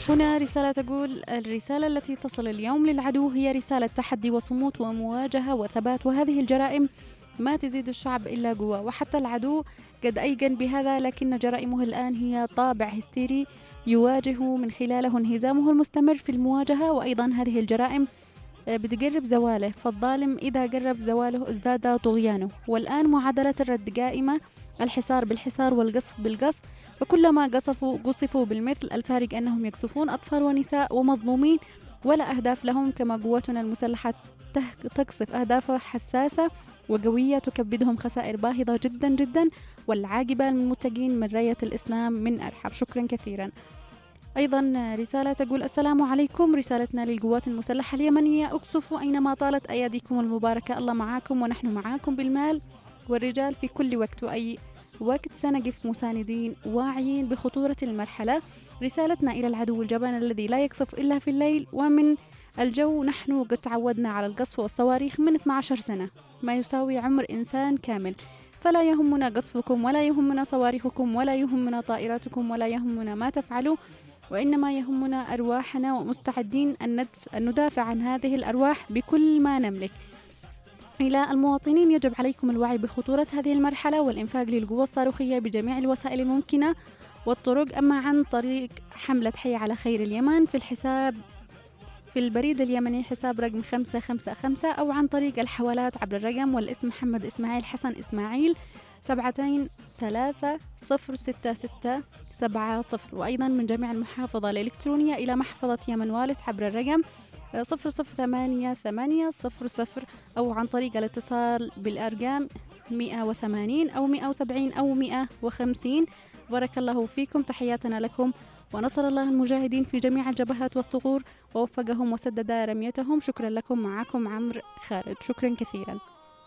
هنا رسالة تقول: الرسالة التي تصل اليوم للعدو هي رسالة تحدي وصمود ومواجهة وثبات، وهذه الجرائم ما تزيد الشعب إلا قوة، وحتى العدو قد أيقن بهذا، لكن جرائمه الآن هي طابع هستيري يواجه من خلاله انهزامه المستمر في المواجهة. وأيضا هذه الجرائم بتقرب زواله، فالظالم إذا قرب زواله ازداد طغيانه، والآن معادلة الرد قائمة، الحصار بالحصار والقصف بالقصف، فكلما قصفوا بالمثل، الفارق أنهم يقصفون أطفال ونساء ومظلومين ولا أهداف لهم، كما قوتنا المسلحة تقصف أهداف حساسة وقوية تكبدهم خسائر باهظة جدا جدا، والعاقبة للمتقين من راية الإسلام من أرحب. شكرا كثيرا. أيضا رسالة تقول: السلام عليكم، رسالتنا للقوات المسلحة اليمنية: اقصفوا أينما طالت أياديكم المباركة، الله معاكم ونحن معاكم بالمال والرجال في كل وقت، وأي وقت سنقف مساندين واعيين بخطورة المرحلة. رسالتنا إلى العدو الجبان الذي لا يقصف إلا في الليل ومن الجو، نحن قد تعودنا على القصف والصواريخ من 12 سنة، ما يساوي عمر إنسان كامل، فلا يهمنا قصفكم ولا يهمنا صواريخكم ولا يهمنا طائراتكم ولا يهمنا ما تفعلوا، وإنما يهمنا أرواحنا، ومستعدين أن ندافع عن هذه الأرواح بكل ما نملك. إلى المواطنين: يجب عليكم الوعي بخطورة هذه المرحلة والإنفاق للقوى الصاروخية بجميع الوسائل الممكنة والطرق. أما عن طريق حملة حي على خير اليمن في البريد اليمني حساب رقم 555، أو عن طريق الحوالات عبر الرقم والاسم محمد إسماعيل حسن إسماعيل 73306670. وأيضا من جميع المحافظة الإلكترونية إلى محفظة يمن والت عبر الرقم 008800، أو عن طريق الاتصال بالأرقام 180 أو 170 أو 150. بارك الله فيكم، تحياتنا لكم، ونصر الله المجاهدين في جميع الجبهات والثغور ووفقهم وسدد رميتهم. شكرا لكم. معكم عمرو خالد. شكرا كثيرا.